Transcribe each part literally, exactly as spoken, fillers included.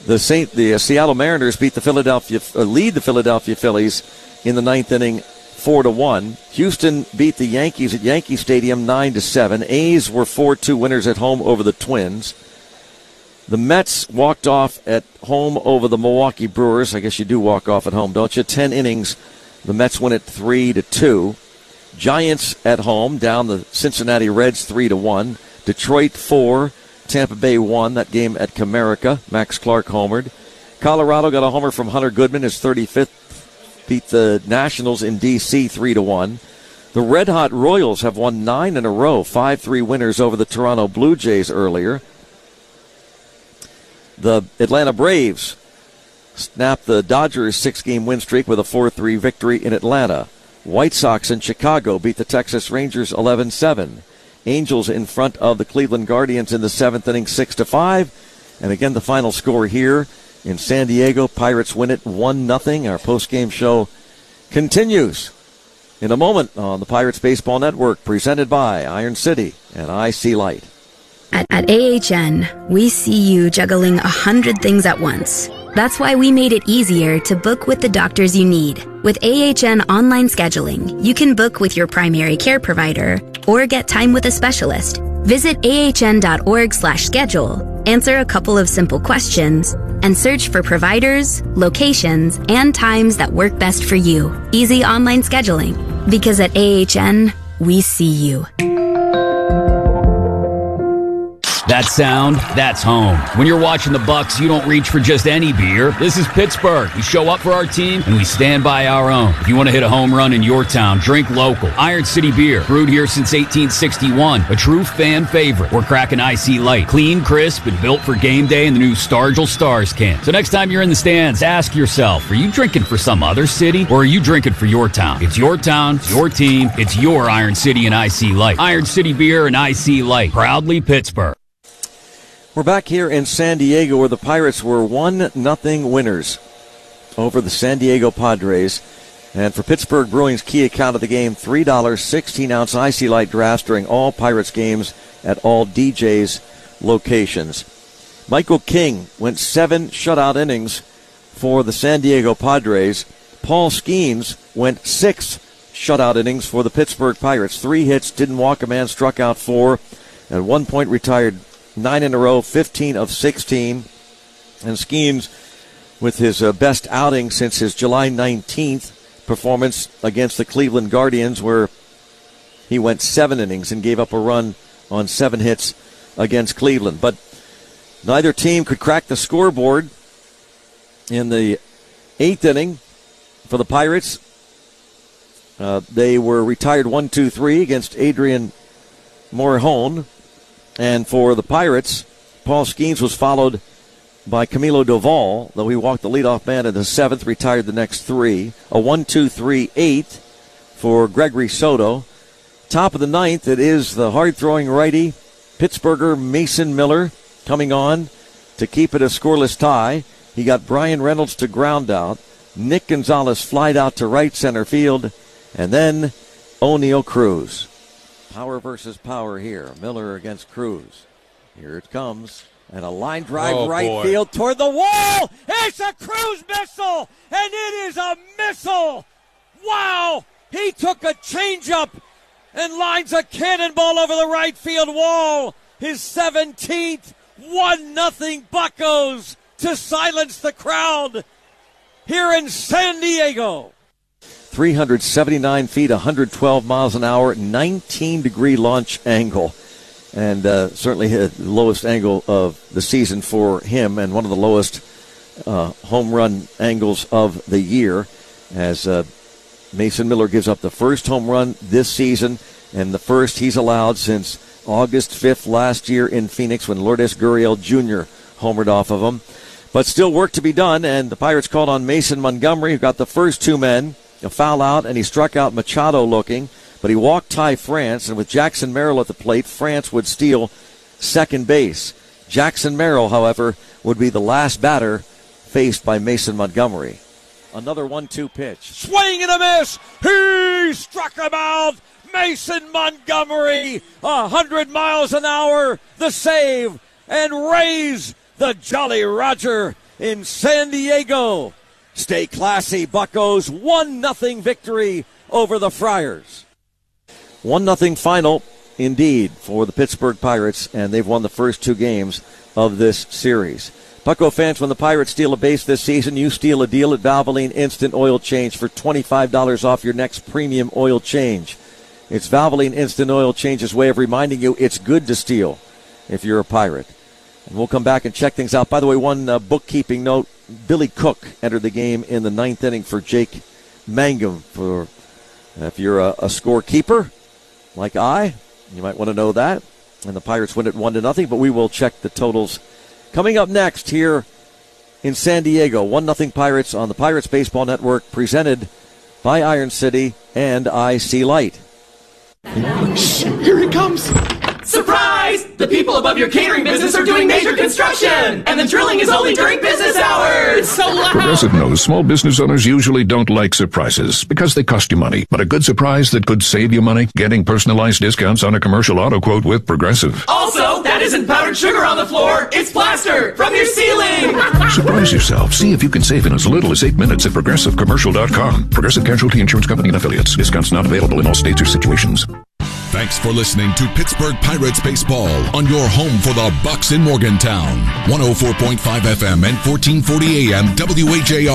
The Saint, the uh, Seattle Mariners beat the Philadelphia, uh, lead the Philadelphia Phillies in the ninth inning, four to one. Houston beat the Yankees at Yankee Stadium, nine to seven. A's were four two winners at home over the Twins. The Mets walked off at home over the Milwaukee Brewers. I guess you do walk off at home, don't you? Ten innings. The Mets win it three to two. Giants at home down the Cincinnati Reds three to one. Detroit four. Tampa Bay won that game at Comerica. Max Clark homered. Colorado got a homer from Hunter Goodman, his thirty-fifth. Beat the Nationals in D C three to one. The Red Hot Royals have won nine in a row, five three winners over the Toronto Blue Jays earlier. The Atlanta Braves snapped the Dodgers' six-game win streak with a four three victory in Atlanta. White Sox in Chicago beat the Texas Rangers eleven seven. Angels in front of the Cleveland Guardians in the seventh inning, six to five. And again, the final score here in San Diego. Pirates win it one nothing. Our post-game show continues in a moment on the Pirates Baseball Network, presented by Iron City and I C Light. At, at A H N, we see you juggling a hundred things at once. That's why we made it easier to book with the doctors you need. With A H N online scheduling, you can book with your primary care provider or get time with a specialist. Visit ahn.org slash schedule, answer a couple of simple questions, and search for providers, locations, and times that work best for you. Easy online scheduling. Because at A H N, we see you. That sound, that's home. When you're watching the Bucks, you don't reach for just any beer. This is Pittsburgh. We show up for our team, and we stand by our own. If you want to hit a home run in your town, drink local. Iron City Beer, brewed here since eighteen sixty-one. A true fan favorite. We're cracking I C Light. Clean, crisp, and built for game day in the new Stargell Stars can. So next time you're in the stands, ask yourself, are you drinking for some other city, or are you drinking for your town? It's your town, it's your team, it's your Iron City and I C Light. Iron City Beer and I C Light. Proudly Pittsburgh. We're back here in San Diego where the Pirates were one nothing winners over the San Diego Padres. And for Pittsburgh Brewing's key account of the game, three dollars, sixteen ounce I C Light drafts during all Pirates games at all D J's locations. Michael King went seven shutout innings for the San Diego Padres. Paul Skeens went six shutout innings for the Pittsburgh Pirates. Three hits, didn't walk a man, struck out four. At one point retired nine in a row, fifteen of sixteen. And Skeens with his uh, best outing since his July nineteenth performance against the Cleveland Guardians, where he went seven innings and gave up a run on seven hits against Cleveland. But neither team could crack the scoreboard in the eighth inning for the Pirates. Uh, they were retired one two three against Adrian Morjon. And for the Pirates, Paul Skeens was followed by Camilo Doval, though he walked the leadoff man in the seventh, retired the next three. A one two three eighth for Gregory Soto. Top of the ninth, it is the hard-throwing righty, Pittsburgher Mason Miller, coming on to keep it a scoreless tie. He got Brian Reynolds to ground out. Nick Gonzalez flied out to right center field. And then O'Neill Cruz. Power versus power here. Miller against Cruz. Here it comes. And a line drive oh, right boy. field toward the wall. It's a Cruz missile. And it is a missile. Wow. He took a changeup and lines a cannonball over the right field wall. His seventeenth. one nothing Buccos to silence the crowd here in San Diego. three hundred seventy-nine feet, one hundred twelve miles an hour, nineteen degree launch angle. And uh, certainly the lowest angle of the season for him, and one of the lowest uh, home run angles of the year, as uh, Mason Miller gives up the first home run this season, and the first he's allowed since August fifth last year in Phoenix, when Lourdes Gurriel Junior homered off of him. But still work to be done, and the Pirates called on Mason Montgomery, who got the first two men. A foul out, and he struck out Machado looking, but he walked Ty France, and with Jackson Merrill at the plate, France would steal second base. Jackson Merrill, however, would be the last batter faced by Mason Montgomery. Another one two pitch. Swing and a miss! He struck him out! Mason Montgomery, one hundred miles an hour, the save, and raise the Jolly Roger in San Diego. Stay classy, Buccos. one nothing victory over the Friars. one nothing final, indeed, for the Pittsburgh Pirates, and they've won the first two games of this series. Bucco fans, when the Pirates steal a base this season, you steal a deal at Valvoline Instant Oil Change for twenty-five dollars off your next premium oil change. It's Valvoline Instant Oil Change's way of reminding you it's good to steal if you're a Pirate. And we'll come back and check things out. By the way, one uh, bookkeeping note, Billy Cook entered the game in the ninth inning for Jake Mangum. For if you're a, a scorekeeper like I, you might want to know that. And the Pirates win it one to nothing, but we will check the totals coming up next here in San Diego. one nothing Pirates on the Pirates Baseball Network, presented by Iron City and I C Light. Shh, here it comes. Surprise! The people above your catering business are doing major construction, and the drilling is only during business hours. It's so loud. Progressive knows small business owners usually don't like surprises because they cost you money. But a good surprise that could save you money? Getting personalized discounts on a commercial auto quote with Progressive. Also, that isn't powdered sugar on the floor. It's plaster from your ceiling. Surprise yourself. See if you can save in as little as eight minutes at progressive commercial dot com. Progressive Casualty Insurance Company and Affiliates. Discounts not available in all states or situations. Thanks for listening to Pittsburgh Pirates Baseball on your home for the Bucks in Morgantown. one oh four point five F M and fourteen forty A M W H A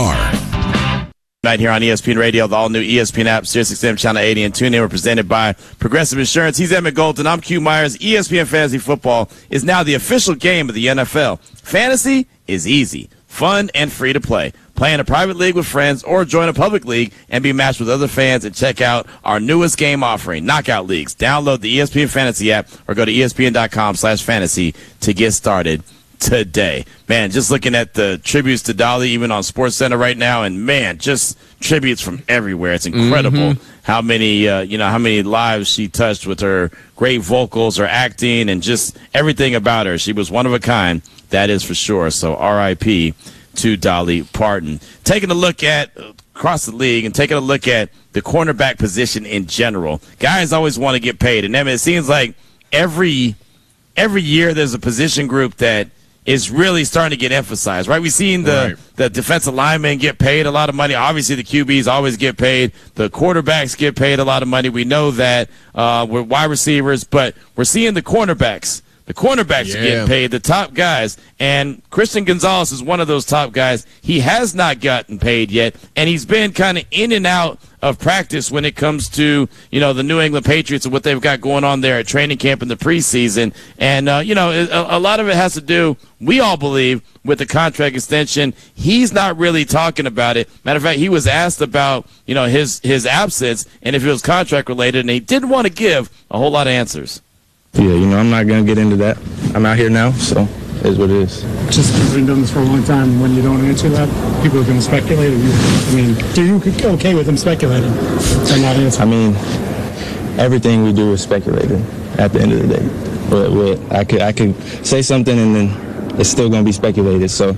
R. Right here on E S P N Radio, the all-new E S P N app, Sirius X M Channel eighty, and tune in. We're presented by Progressive Insurance. He's Emmett Golden. I'm Q Myers. E S P N Fantasy Football is now the official game of the N F L. Fantasy is easy, fun, and free to play. Play in a private league with friends or join a public league and be matched with other fans, and check out our newest game offering, Knockout Leagues. Download the E S P N Fantasy app or go to E S P N dot com slash fantasy to get started today. Man, just looking at the tributes to Dolly even on SportsCenter right now, and man, just tributes from everywhere. It's incredible mm-hmm. how many uh, you know how many lives she touched with her great vocals, her acting, and just everything about her. She was one of a kind, that is for sure. So R I P to Dolly Parton. Taking a look at uh, across the league and taking a look at the cornerback position in general. Guys always want to get paid, and I mean, it seems like every every year there's a position group that is really starting to get emphasized, right? We've seen the, right. the defensive linemen get paid a lot of money. Obviously, the Q Bs always get paid. The quarterbacks get paid a lot of money. We know that uh, with wide receivers, but we're seeing the cornerbacks. The cornerbacks yeah. are getting paid, the top guys, and Christian Gonzalez is one of those top guys. He has not gotten paid yet, and he's been kind of in and out of practice when it comes to, you know, the New England Patriots and what they've got going on there at training camp in the preseason. And, uh, you know, a, a lot of it has to do, we all believe, with the contract extension. He's not really talking about it. Matter of fact, he was asked about, you know, his, his absence and if it was contract related, and he didn't want to give a whole lot of answers. Yeah, you know, I'm not going to get into that. I'm out here now, so it is what it is. Just because we've done this for a long time, when you don't answer that, people are going to speculate. I mean, are you okay with them speculating and not answering? I mean, everything we do is speculating at the end of the day. But, but I could I could say something and then it's still going to be speculated. So,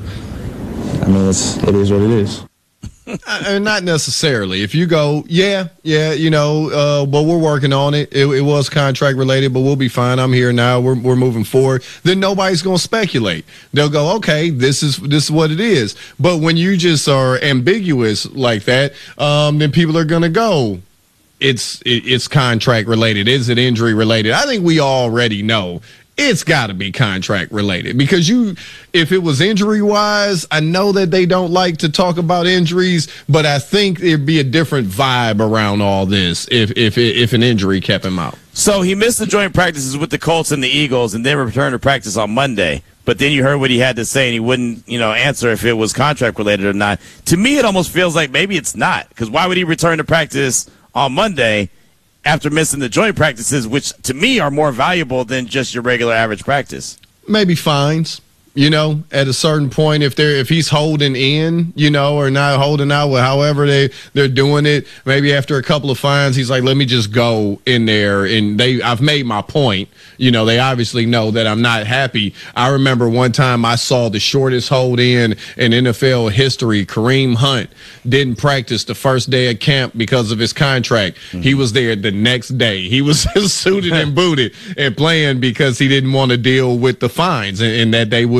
I mean, it's, it is what it is. Uh, not necessarily. If you go, yeah, yeah, you know, uh, but we're working on it. it. It was contract related, but we'll be fine. I'm here now. We're we're moving forward. Then nobody's going to speculate. They'll go, okay, this is this is what it is. But when you just are ambiguous like that, um, then people are going to go, it's it, it's contract related. Is it injury related? I think we already know. It's got to be contract related because you, if it was injury wise, I know that they don't like to talk about injuries, but I think it'd be a different vibe around all this if if if an injury kept him out. So he missed the joint practices with the Colts and the Eagles, and then returned to practice on Monday. But then you heard what he had to say, and he wouldn't, you know, answer if it was contract related or not. To me, it almost feels like maybe it's not, because why would he return to practice on Monday after missing the joint practices, which to me are more valuable than just your regular average practice? Maybe fines, you know, at a certain point, if they're if he's holding in, you know, or not holding out, with however they they're doing it, maybe after a couple of fines, he's like, let me just go in there, and they I've made my point. You know, they obviously know that I'm not happy. I remember one time I saw the shortest hold in in N F L history. Kareem Hunt didn't practice the first day of camp because of his contract. Mm-hmm. He was there the next day. He was suited and booted and playing because he didn't want to deal with the fines, and, and that they would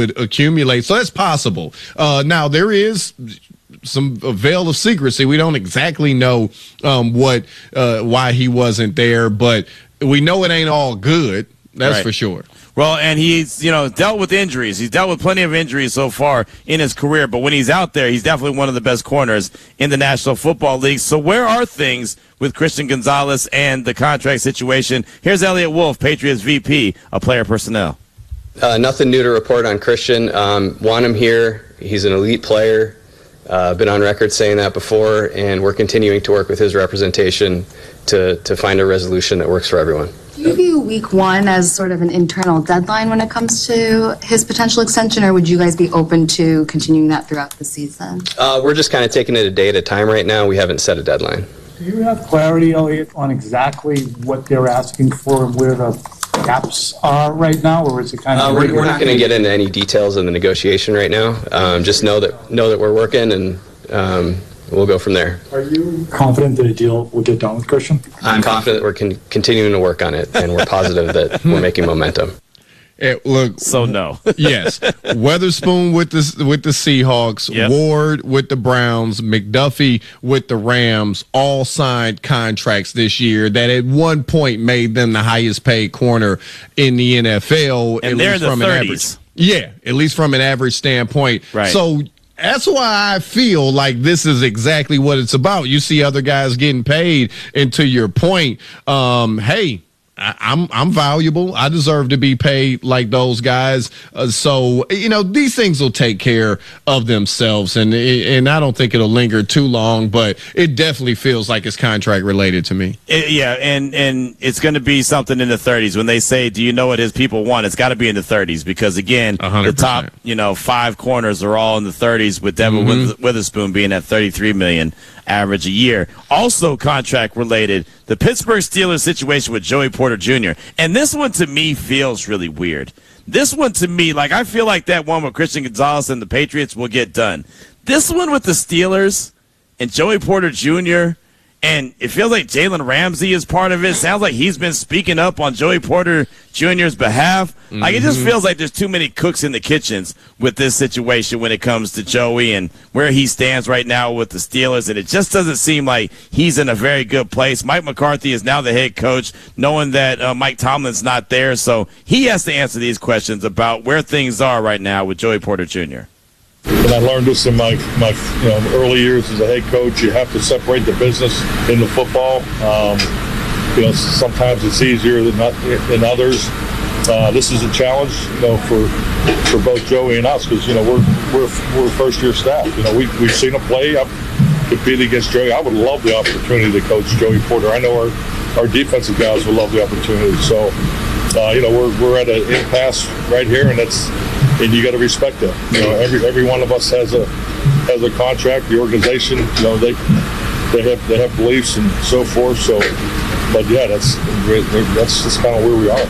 could accumulate. So that's possible. Uh, now, there is some a veil of secrecy. We don't exactly know um, what uh, why he wasn't there, but we know it ain't all good. That's right. for sure. Well, and he's, you know, dealt with injuries. He's dealt with plenty of injuries so far in his career, but when he's out there, he's definitely one of the best corners in the National Football League. So where are things with Christian Gonzalez and the contract situation? Here's Elliot Wolf, Patriots V P of Player Personnel. Uh, nothing new to report on Christian. Um, want him here. He's an elite player. Uh, been on record saying that before, and we're continuing to work with his representation to, to find a resolution that works for everyone. Do you view week one as sort of an internal deadline when it comes to his potential extension, or would you guys be open to continuing that throughout the season? Uh, we're just kind of taking it a day at a time right now. We haven't set a deadline. Do you have clarity, Elliot, on exactly what they're asking for and where the gaps are right now, or is it kind of? Uh, we're, we're not going to get into any details in the negotiation right now. Um, just know that know that we're working, and um, we'll go from there. Are you confident that a deal will get done with Christian? I'm confident that we're con- continuing to work on it, and we're positive that we're making momentum. It, look, so no. Yes, Weatherspoon with the with the Seahawks, yep. Ward with the Browns, McDuffie with the Rams, all signed contracts this year that at one point made them the highest paid corner in the N F L. And at they're least in the from thirties. An average, yeah, at least from an average standpoint. Right. So that's why I feel like this is exactly what it's about. You see other guys getting paid, and to your point, um, hey. I'm I'm valuable. I deserve to be paid like those guys. Uh, so, you know, these things will take care of themselves, and and I don't think it'll linger too long, but it definitely feels like it's contract related to me. It, yeah, and, and it's going to be something in the thirties. When they say, do you know what his people want, it's got to be in the thirties because, again, one hundred percent. The top, you know, five corners are all in the thirties with Devin mm-hmm. Witherspoon being at thirty-three million dollars average a year. Also contract related, the Pittsburgh Steelers situation with Joey Porter Junior And this one to me feels really weird. This one to me, like I feel like that one with Christian Gonzalez and the Patriots will get done. This one with the Steelers and Joey Porter Junior, and it feels like Jalen Ramsey is part of it. Sounds like he's been speaking up on Joey Porter Junior's behalf. Mm-hmm. Like it just feels like there's too many cooks in the kitchens with this situation when it comes to Joey and where he stands right now with the Steelers. And it just doesn't seem like he's in a very good place. Mike McCarthy is now the head coach, knowing that uh, Mike Tomlin's not there. So he has to answer these questions about where things are right now with Joey Porter Junior And I learned this in my my you know early years as a head coach. You have to separate the business in the football. Um, you know, sometimes it's easier than not, than others. Uh, this is a challenge, you know, for for both Joey and us because you know we're we're we're first year staff. You know, we we've seen him play. I've competed against Joey. I would love the opportunity to coach Joey Porter. I know our our defensive guys would love the opportunity. So, uh, you know, we're we're at an impasse right here, and that's. And you got to respect that. You know, every every one of us has a has a contract. The organization, you know, they they have they have beliefs and so forth. So, but yeah, that's that's just kind of where we are.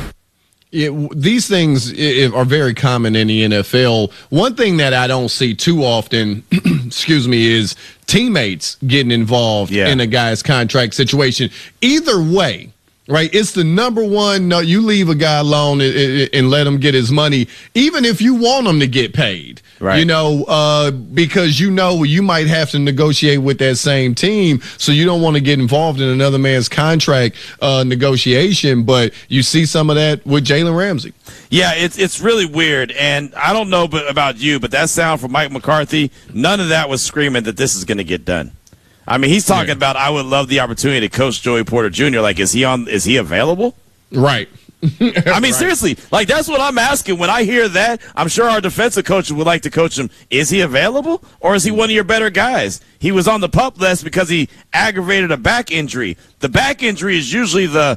It, these things it, are very common in the N F L. One thing that I don't see too often, excuse me, is teammates getting involved yeah. in a guy's contract situation. Either way. Right, it's the number one. No, you leave a guy alone and, and, and let him get his money, even if you want him to get paid. Right. You know, uh, because you know you might have to negotiate with that same team, so you don't want to get involved in another man's contract uh, negotiation. But you see some of that with Jalen Ramsey. Yeah, it's it's really weird, and I don't know about you, but that sound from Mike McCarthy, none of that was screaming that this is going to get done. I mean, he's talking yeah. about I would love the opportunity to coach Joey Porter Junior Like, is he on? Is he available? Right. I mean, right. seriously, like that's what I'm asking. When I hear that, I'm sure our defensive coach would like to coach him. Is he available, or is he one of your better guys? He was on the PUP list because he aggravated a back injury. The back injury is usually the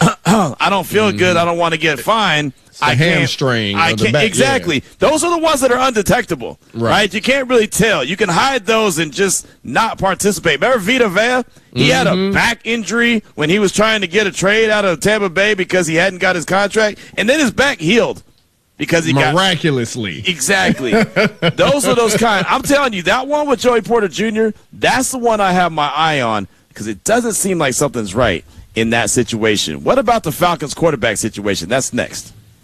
I don't feel mm-hmm. good. I don't want to get fined. I hamstring. I can't back, exactly. Yeah. Those are the ones that are undetectable, right. right? You can't really tell. You can hide those and just not participate. Remember Vita Vea? He mm-hmm. had a back injury when he was trying to get a trade out of Tampa Bay because he hadn't got his contract, and then his back healed because he miraculously. got exactly. Those are those kind. I'm telling you, that one with Joey Porter Junior That's the one I have my eye on because it doesn't seem like something's right in that situation. What about the Falcons quarterback situation? That's next.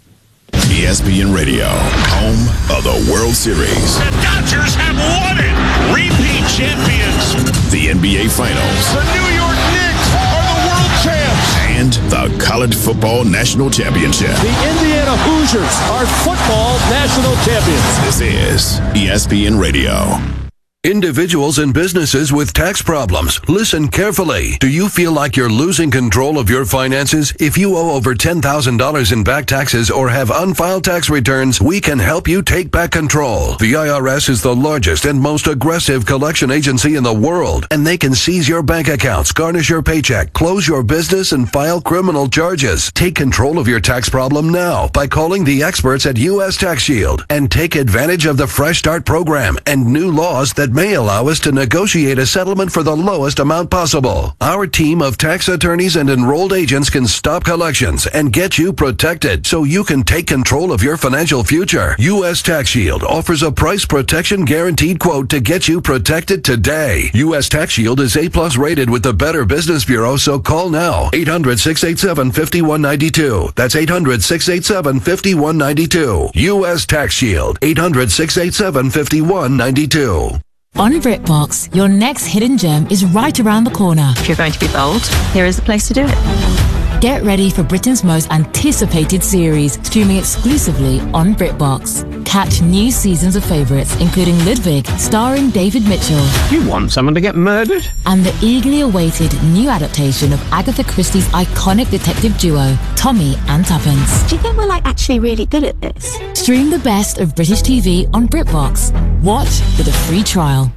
E S P N Radio, home of the World Series. The Dodgers have won it! Repeat champions! The N B A Finals. The New York Knicks are the world champs! And the College Football National Championship. The Indiana Hoosiers are football national champions. This is E S P N Radio. Individuals and businesses with tax problems, listen carefully. Do you feel like you're losing control of your finances? If you owe over ten thousand dollars in back taxes or have unfiled tax returns, we can help you take back control. The I R S is the largest and most aggressive collection agency in the world, and they can seize your bank accounts, garnish your paycheck, close your business, and file criminal charges. Take control of your tax problem now by calling the experts at U S Tax Shield and take advantage of the Fresh Start program and new laws that may allow us to negotiate a settlement for the lowest amount possible. Our team of tax attorneys and enrolled agents can stop collections and get you protected so you can take control of your financial future. U S Tax Shield offers a price protection guaranteed quote to get you protected today. U S Tax Shield is A plus rated with the Better Business Bureau, so call now. eight hundred, six eight seven, five one nine two. That's eight hundred, six eight seven, five one nine two. U S Tax Shield. eight hundred, six eight seven, five one nine two. On BritBox, your next hidden gem is right around the corner. If you're going to be bold, here is the place to do it. Get ready for Britain's most anticipated series, streaming exclusively on BritBox. Catch new seasons of favourites, including Ludwig, starring David Mitchell. You want someone to get murdered? And the eagerly awaited new adaptation of Agatha Christie's iconic detective duo, Tommy and Tuppence. Do you think we're like actually really good at this? Stream the best of British T V on BritBox. Watch with a free trial.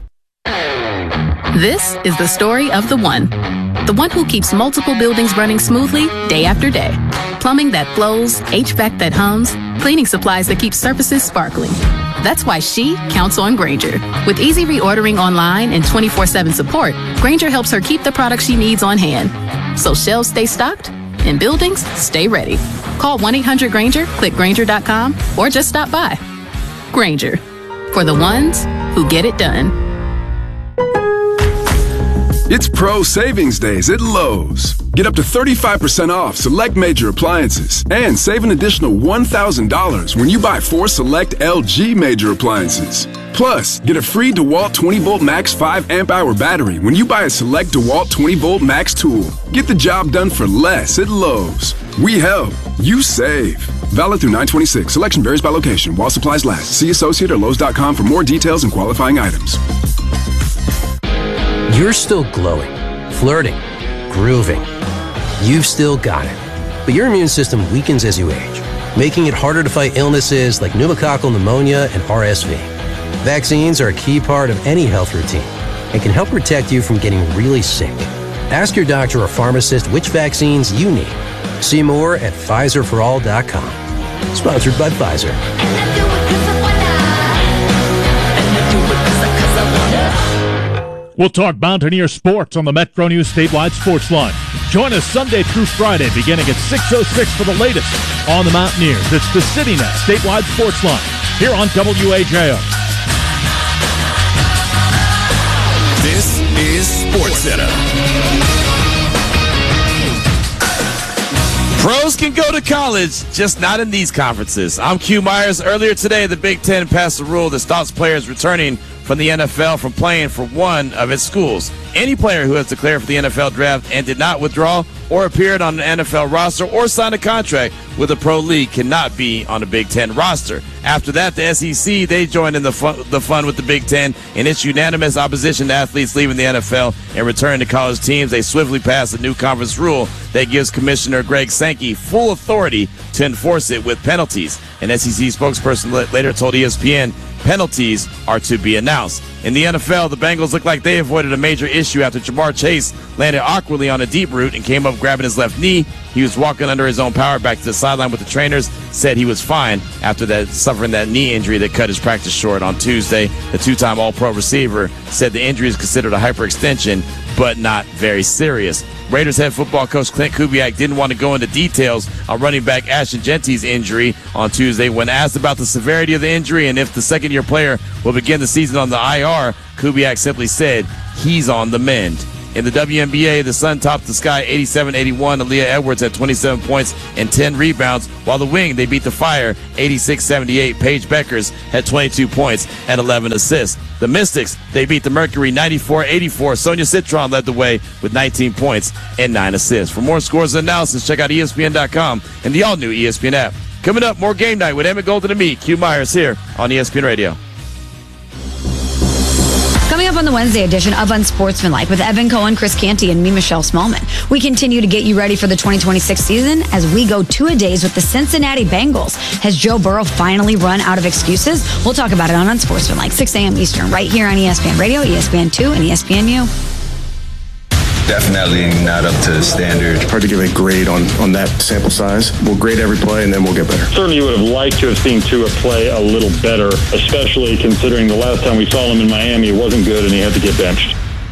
This is the story of the one. The one who keeps multiple buildings running smoothly day after day. Plumbing that flows, H V A C that hums, cleaning supplies that keep surfaces sparkling. That's why she counts on Grainger. With easy reordering online and twenty-four seven support, Grainger helps her keep the products she needs on hand. So shelves stay stocked and buildings stay ready. Call one eight hundred Grainger, click Grainger dot com, or just stop by. Grainger. For the ones who get it done. It's Pro Savings Days at Lowe's. Get up to thirty-five percent off select major appliances and save an additional one thousand dollars when you buy four select L G major appliances. Plus, get a free DeWalt twenty volt Max five amp hour battery when you buy a select DeWalt twenty volt Max tool. Get the job done for less at Lowe's. We help. You save. Valid through nine twenty-six. Selection varies by location while supplies last. See associate or Lowe's dot com for more details and qualifying items. You're still glowing, flirting, grooving. You've still got it. But your immune system weakens as you age, making it harder to fight illnesses like pneumococcal pneumonia and R S V. Vaccines are a key part of any health routine and can help protect you from getting really sick. Ask your doctor or pharmacist which vaccines you need. See more at Pfizer for all dot com. Sponsored by Pfizer. We'll talk Mountaineer sports on the Metro News statewide sports line. Join us Sunday through Friday beginning at six oh six for the latest on the Mountaineers. It's the CityNet statewide sports line here on W A J O. This is SportsCenter. Pros can go to college, just not in these conferences. I'm Q Myers. Earlier today, the Big Ten passed a rule that stops players returning from the N F L from playing for one of its schools. Any player who has declared for the N F L draft and did not withdraw or appeared on an N F L roster or signed a contract with a pro league cannot be on a Big Ten roster. After that, the S E C, they joined in the fun, the fun with the Big Ten in its unanimous opposition to athletes leaving the N F L and returning to college teams. They swiftly passed a new conference rule that gives Commissioner Greg Sankey full authority to enforce it with penalties. An S E C spokesperson later told E S P N penalties are to be announced. In the N F L, the Bengals look like they avoided a major issue after Jamar Chase landed awkwardly on a deep route and came up grabbing his left knee. He was walking under his own power back to the sideline with the trainers, said he was fine after that suffering that knee injury that cut his practice short on Tuesday. The two-time All-Pro receiver said the injury is considered a hyperextension, but not very serious. Raiders head football coach Clint Kubiak didn't want to go into details on running back Ashton Genty's injury on Tuesday. When asked about the severity of the injury and if the second-year player will begin the season on the I R, Kubiak simply said, he's on the mend. In the W N B A, the Sun topped the Sky eighty-seven eighty-one. Aaliyah Edwards had twenty-seven points and ten rebounds, while the Wing, they beat the Fire eighty-six seventy-eight. Paige Beckers had twenty-two points and eleven assists. The Mystics, they beat the Mercury ninety-four eighty-four. Sonia Citron led the way with nineteen points and nine assists. For more scores and analysis, check out E S P N dot com and the all-new E S P N app. Coming up, more Game Night with Emmett Golden and me, Q Myers, here on E S P N Radio. Coming up on the Wednesday edition of Unsportsmanlike with Evan Cohen, Chris Canty, and me, Michelle Smallman. We continue to get you ready for the twenty twenty-six season as we go two-a-days with the Cincinnati Bengals. Has Joe Burrow finally run out of excuses? We'll talk about it on Unsportsmanlike, six a.m. Eastern, right here on E S P N Radio, E S P N two, and E S P N U. Definitely not up to standard. Hard to give a grade on, on that sample size. We'll grade every play and then we'll get better. Certainly you would have liked to have seen Tua play a little better, especially considering the last time we saw him in Miami, it wasn't good and he had to get benched.